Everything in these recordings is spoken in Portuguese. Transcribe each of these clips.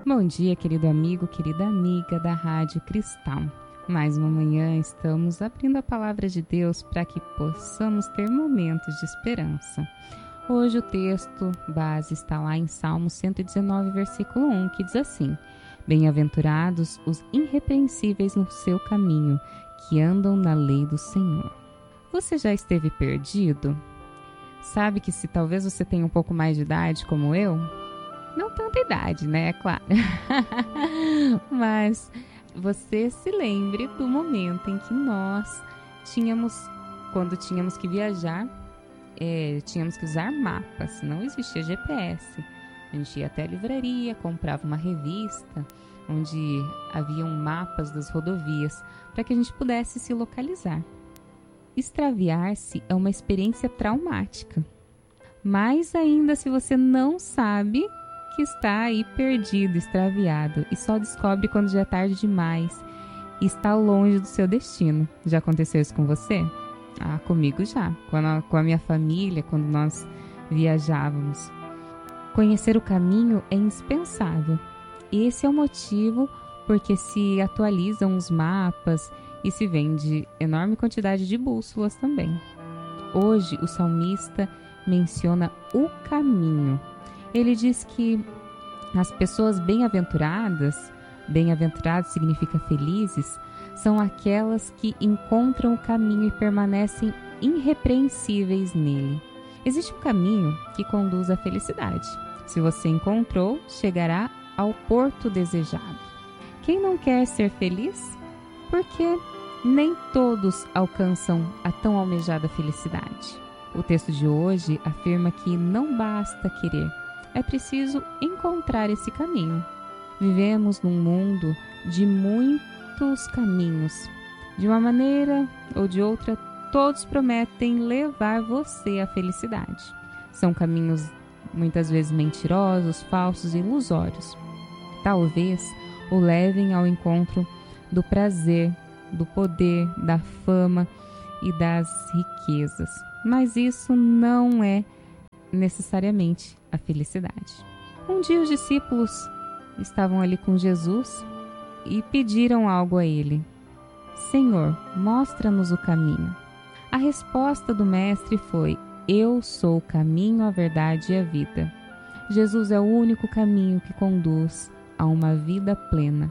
Bom dia, querido amigo, querida amiga da Rádio Cristal. Mais uma manhã estamos abrindo a Palavra de Deus para que possamos ter momentos de esperança. Hoje o texto base está lá em Salmo 119, versículo 1, que diz assim: Bem-aventurados os irrepreensíveis no seu caminho, que andam na lei do Senhor. Você já esteve perdido? Sabe que se talvez você tenha um pouco mais de idade como eu, não tanta idade, né? É claro. Mas você se lembre do momento em que nós quando tínhamos que viajar, tínhamos que usar mapas, não existia GPS. A gente ia até a livraria, comprava uma revista onde haviam mapas das rodovias para que a gente pudesse se localizar. Extraviar-se é uma experiência traumática. Mais ainda se você não sabe que está aí perdido, extraviado, e só descobre quando já é tarde demais e está longe do seu destino. Já aconteceu isso com você? Ah, comigo já. Com a minha família, quando nós viajávamos. Conhecer o caminho é indispensável. Esse é o motivo porque se atualizam os mapas e se vende enorme quantidade de bússolas também. Hoje, o salmista menciona o caminho. Ele diz que as pessoas bem-aventurados significa felizes, são aquelas que encontram o caminho e permanecem irrepreensíveis nele. Existe um caminho que conduz à felicidade. Se você encontrou, chegará ao porto desejado. Quem não quer ser feliz? Porque nem todos alcançam a tão almejada felicidade. O texto de hoje afirma que não basta querer, é preciso encontrar esse caminho. Vivemos num mundo de muitos caminhos. De uma maneira ou de outra, todos prometem levar você à felicidade. São caminhos muitas vezes mentirosos, falsos e ilusórios. Talvez o levem ao encontro do prazer, do poder, da fama e das riquezas. Mas isso não é necessariamente a felicidade. Um dia os discípulos estavam ali com Jesus e pediram algo a ele. Senhor, mostra-nos o caminho. A resposta do mestre foi: Eu sou o caminho, a verdade e a vida. Jesus é o único caminho que conduz a uma vida plena.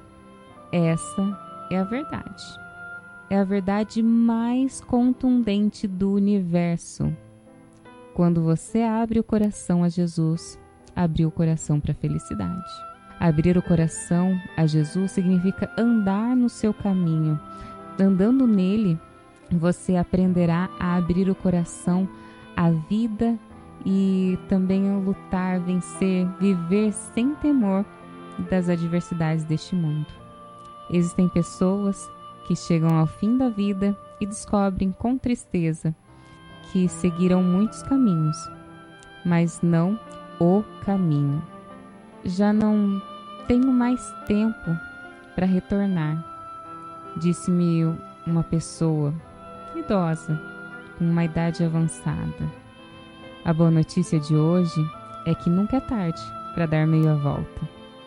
Essa é a verdade. É a verdade mais contundente do universo. Quando você abre o coração a Jesus, abriu o coração para a felicidade. Abrir o coração a Jesus significa andar no seu caminho. Andando nele, você aprenderá a abrir o coração à vida e também a lutar, vencer, viver sem temor das adversidades deste mundo. Existem pessoas que chegam ao fim da vida e descobrem com tristeza que seguiram muitos caminhos, mas não o caminho. Já não tenho mais tempo para retornar, disse-me uma pessoa idosa, com uma idade avançada. A boa notícia de hoje é que nunca é tarde para dar meia volta.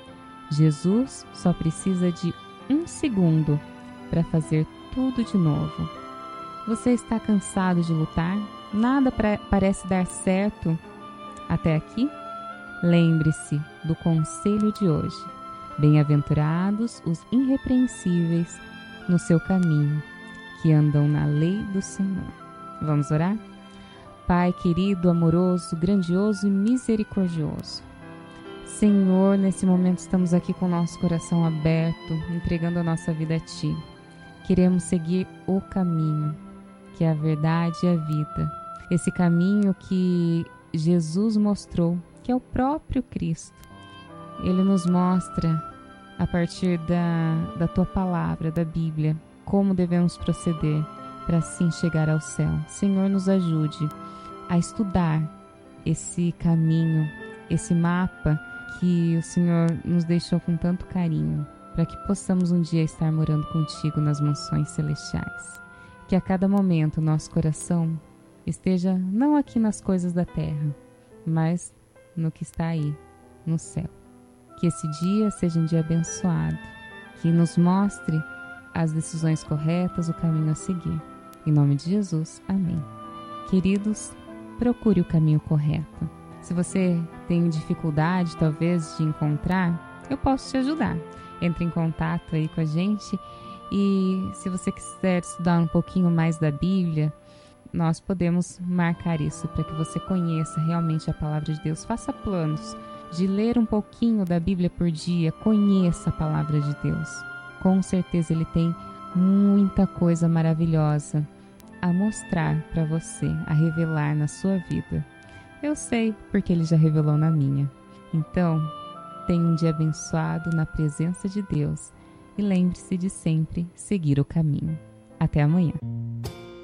Jesus só precisa de 1 segundo para fazer tudo de novo. Você está cansado de lutar? Nada parece dar certo até aqui? Lembre-se do conselho de hoje. Bem-aventurados os irrepreensíveis no seu caminho, que andam na lei do Senhor. Vamos orar? Pai querido, amoroso, grandioso e misericordioso. Senhor, nesse momento estamos aqui com o nosso coração aberto, entregando a nossa vida a Ti. Queremos seguir o caminho, que é a verdade e a vida. Esse caminho que Jesus mostrou, que é o próprio Cristo. Ele nos mostra, a partir da Tua palavra, da Bíblia, como devemos proceder para assim chegar ao céu. Senhor, nos ajude a estudar esse caminho, esse mapa que o Senhor nos deixou com tanto carinho, para que possamos um dia estar morando contigo nas mansões celestiais. Que a cada momento nosso coração esteja não aqui nas coisas da terra, mas no que está aí, no céu. Que esse dia seja um dia abençoado, que nos mostre as decisões corretas, o caminho a seguir. Em nome de Jesus, amém. Queridos, procure o caminho correto. Se você tem dificuldade, talvez, de encontrar, eu posso te ajudar. Entre em contato aí com a gente e se você quiser estudar um pouquinho mais da Bíblia, nós podemos marcar isso para que você conheça realmente a palavra de Deus. Faça planos de ler um pouquinho da Bíblia por dia, conheça a palavra de Deus. Com certeza Ele tem muita coisa maravilhosa a mostrar para você, a revelar na sua vida. Eu sei, porque Ele já revelou na minha. Então, tenha um dia abençoado na presença de Deus e lembre-se de sempre seguir o caminho. Até amanhã.